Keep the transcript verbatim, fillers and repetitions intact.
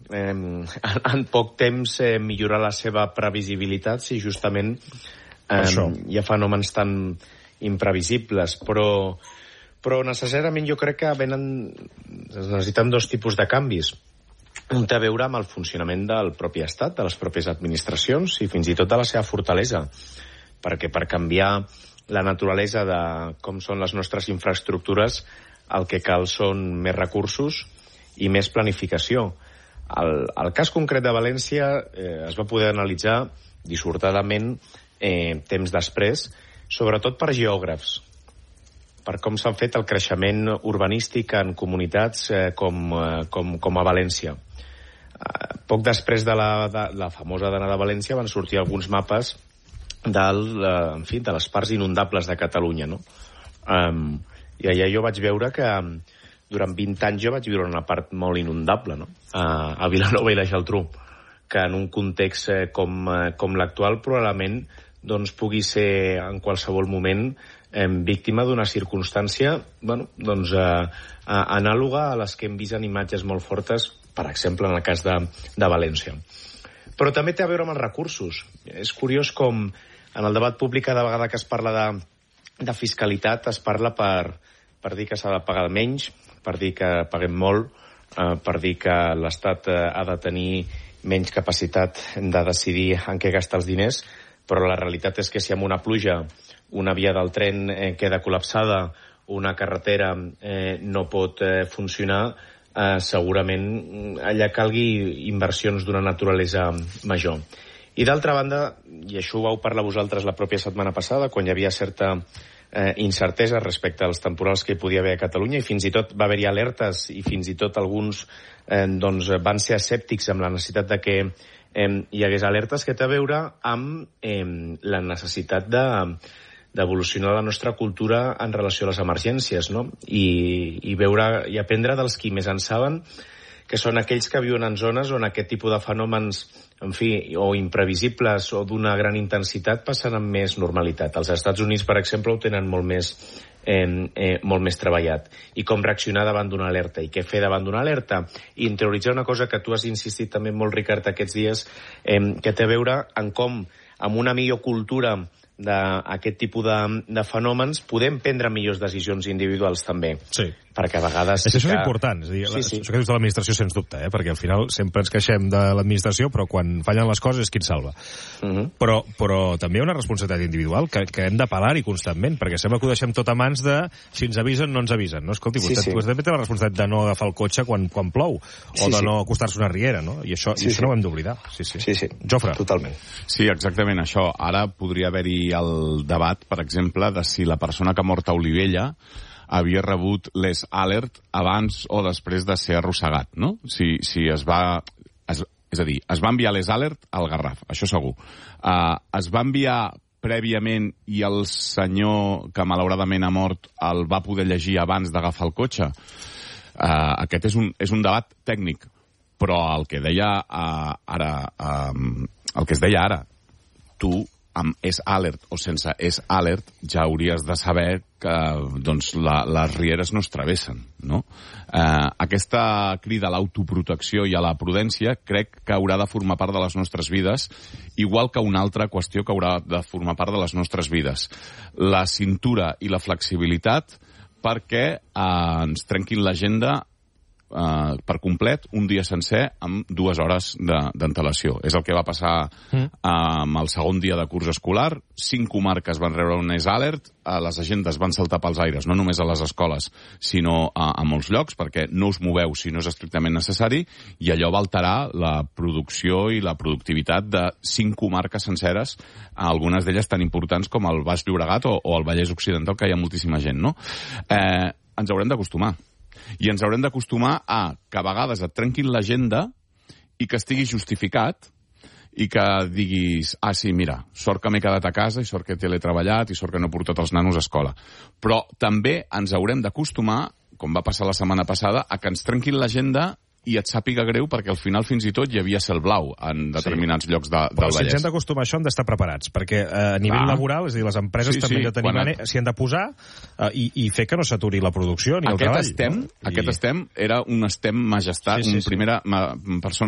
eh, en poc temps eh, millorar la seva previsibilitat si justament eh, hi ha fenòmens tan imprevisibles, però, però necessàriament jo crec que venen, necessitem dos tipus de canvis. Un té a veure amb el funcionament del propi estat, de les pròpies administracions i fins i tot de la seva fortalesa, perquè per canviar la naturalesa de com són les nostres infraestructures el que cal són més recursos i més planificació. El, el cas concret de València eh, es va poder analitzar dissortadament eh, temps després, sobretot per geògrafs, per com s'han fet el creixement urbanístic en comunitats eh, com, eh, com, com a València. Eh, poc després de la, de la famosa dana de València van sortir alguns mapes del, eh, en fi, de les parts inundables de Catalunya, no? Um, I allà jo vaig veure que durant vint anys jo vaig viure una part molt inundable, no? A, a Vilanova i la Geltrú, que en un context eh, com, eh, com l'actual probablement doncs, pugui ser en qualsevol moment eh, víctima d'una circumstància bueno, doncs, eh, anàloga a les que hem vist en imatges molt fortes, per exemple, en el cas de, de València. Però també té a veure amb els recursos. És curiós com en el debat públic cada vegada que es parla de, de fiscalitat es parla per, per dir que s'ha de pagar menys, per dir que paguem molt, eh, per dir que l'Estat eh, ha de tenir menys capacitat de decidir en què gastar els diners, però la realitat és que si amb una pluja una via del tren eh, queda col·lapsada, una carretera eh, no pot eh, funcionar, eh, segurament allà calgui inversions d'una naturalesa major. I d'altra banda, i això ho vau parlar vosaltres la pròpia setmana passada, quan hi havia certa eh, incertesa respecte als temporals que hi podia haver a Catalunya, i fins i tot va haver-hi alertes, i fins i tot alguns eh, doncs, van ser escèptics amb la necessitat de que eh, hi hagués alertes, que té a veure amb eh, la necessitat de d'evolucionar la nostra cultura en relació a les emergències, no? I, i veure i aprendre dels qui més en saben, que són aquells que viuen en zones on aquest tipus de fenòmens, en fi, o imprevisibles o d'una gran intensitat passen amb més normalitat. Els Estats Units, per exemple, ho tenen molt més, eh, eh, molt més treballat. I com reaccionar davant d'una alerta, i què fer davant d'una alerta. I interioritzar una cosa que tu has insistit també molt, Ricard, aquests dies, eh, que té a veure en com, amb una millor cultura d'aquest tipus de, de fenòmens, podem prendre millors decisions individuals també. Sí. Perquè a vegades... És això és important, és a dir, sí, sí. Això que dius de l'administració sens dubte, eh? Perquè al final sempre ens queixem de l'administració, però quan fallen les coses és qui ens salva. Uh -huh. però, però també hi ha una responsabilitat individual que, que hem de pelar-hi constantment, perquè sembla que ho deixem tot a mans de si ens avisen, no ens avisen, no? Escolti, vostè, sí, sí. vostè també té la responsabilitat de no agafar el cotxe quan, quan plou, o sí, de no acostar-se a una riera, no? I això, sí, i això sí. no ho hem d'oblidar. Sí, sí. sí, sí. Jofre. Totalment. Sí, exactament això. Ara podria haver-hi el debat, per exemple, de si la persona que ha mort a Olivella havia rebut les alert abans o després de ser arrossegat, no? Si, si es va... Es, és a dir, es va enviar les alert al Garraf, això segur. Uh, es va enviar prèviament i el senyor que malauradament ha mort el va poder llegir abans d'agafar el cotxe. Uh, aquest és un, és un debat tècnic, però el que deia uh, ara... Uh, el que es deia ara, tu amb és alert o sense és alert, ja hauries de saber que doncs, la, les rieres no es travessen, no? Eh, aquesta crida a l'autoprotecció i a la prudència crec que haurà de formar part de les nostres vides, igual que una altra qüestió que haurà de formar part de les nostres vides. La cintura i la flexibilitat perquè eh, ens trenquin l'agenda Uh, per complet, un dia sencer amb dues hores d'antelació. De, és el que va passar mm. uh, amb el segon dia de curs escolar. Cinc comarques van rebre un és alert, uh, les agendes van saltar pels aires, no només a les escoles, sinó uh, a molts llocs, perquè no us moveu si no és estrictament necessari, i allò va alterar la producció i la productivitat de cinc comarques senceres, algunes d'elles tan importants com el Baix Llobregat o, o el Vallès Occidental, que hi ha moltíssima gent, no? Eh, ens haurem d'acostumar. I ens haurem d'acostumar a que a vegades et trenquin l'agenda i que estigui justificat i que diguis, ah, sí, mira, sort que m'he quedat a casa i sort que he teletreballat i sort que no he portat els nanos a escola. Però també ens haurem d'acostumar, com va passar la setmana passada, a que ens trenquin l'agenda i et sàpiga greu perquè al final fins i tot hi havia cel blau en determinats sí. llocs de, del Però Vallès. si ens hem d'acostumar a això hem d'estar preparats, perquè eh, a nivell ah. laboral, és a dir, les empreses sí, també sí. de tenir et... s'hi han de posar eh, i, i fer que no s'aturi la producció ni aquest el treball. Estem, no? Aquest I... estem era un estem majestat, sí, sí, un primera sí. persona